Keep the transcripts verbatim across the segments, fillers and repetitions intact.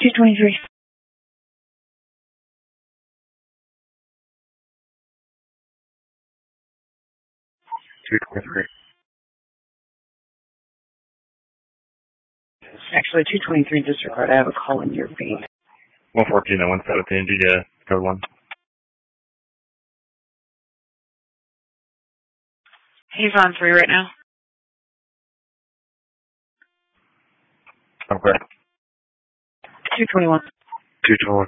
two twenty-three. two twenty-three. Actually, two twenty-three disregard. I have a call in your feed. one fourteen and one seventeen, G J, code one. He's on three right now. Okay. two twenty-one. two twenty-one.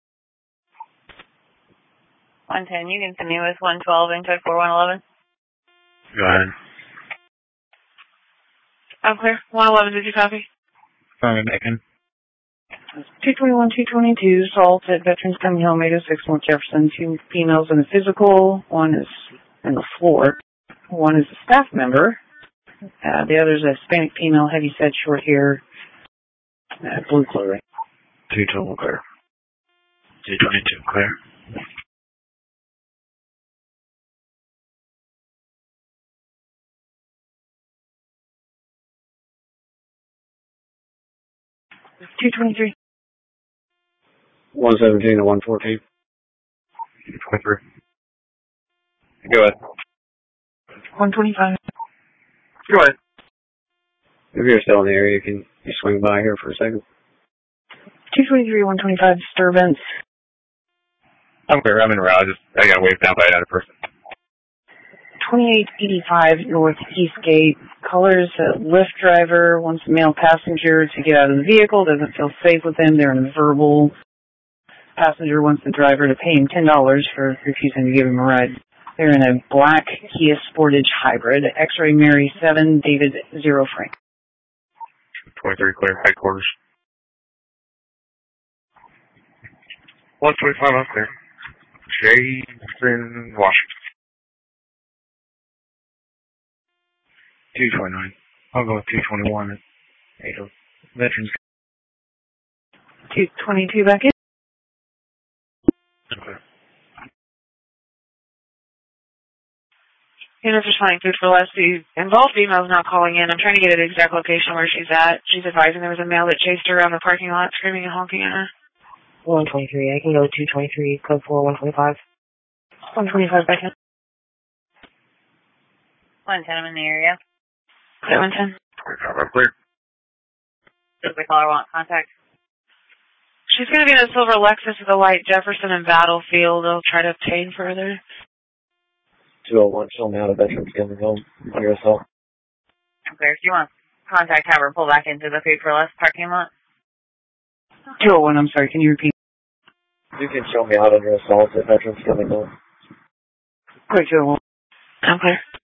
one ten, you can continue with one twelve and code four one eleven. Go ahead. I'm clear. one eleven, did you copy? Sorry, Megan. two twenty-one, two twenty-two, assault at Veterans Coming Home, eight oh six North Jefferson. Two females in the physical. One is in the floor. One is a staff member. Uh, the other is a Hispanic female, heavy set, short hair, uh, blue clothing. two total clear. two twenty-two clear. two twenty-three. one seventeen and one fourteen. two twenty-three. Go ahead. one twenty-five. Go ahead. If you're still in the area, you can you swing by here for a second. two twenty-three, one twenty-five, disturbance. I'm clear. I'm in route. I just I got waved down by another person. twenty-eight eighty-five North Eastgate. Colors a Lyft driver wants a male passenger to get out of the vehicle, doesn't feel safe with him. They're in a verbal. Passenger wants the driver to pay him ten dollars for refusing to give him a ride. They're in a black Kia Sportage hybrid. X-ray Mary seven, David zero Frank. twenty-three clear, headquarters. one twenty-five up there. Jason, Washington. two twenty-nine. I'll go with two twenty-one. eight oh. Veterans. two twenty-two back in. Okay. Units responding food for less. The involved female is not calling in. I'm trying to get an exact location where she's at. She's advising there was a male that chased her around the parking lot, screaming and honking at her. one twenty-three. I can go two twenty-three, code four, one twenty-five. one twenty-five back in. one ten, I'm in the area. Okay, one ten. twenty-five up clear. Does the caller want contact? She's going to be in a silver Lexus with a white Jefferson and Battlefield. I'll try to obtain further. two oh one, show me out of Veterans Coming Home. On your assault. Okay, if you want contact, have her pull back into the food for less parking lot. two oh one, I'm sorry, can you repeat? You can show me out on your assault at Veterans Coming Home. Great, two oh one. Okay.